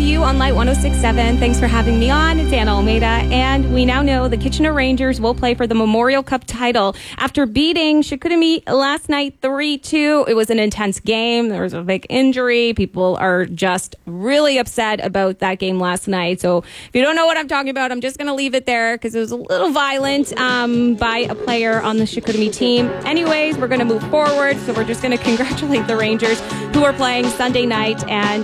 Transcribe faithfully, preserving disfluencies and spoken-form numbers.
you on Light one oh six point seven. Thanks for having me on. It's Anna Almeida. And we now know the Kitchener Rangers will play for the Memorial Cup title after beating Chicoutimi last night three two. It was an intense game. There was a big injury. People are just really upset about that game last night. So if you don't know what I'm talking about, I'm just going to leave it there because it was a little violent um, by a player on the Chicoutimi team. Anyways, we're going to move forward. So we're just going to congratulate the Rangers who are playing Sunday night. And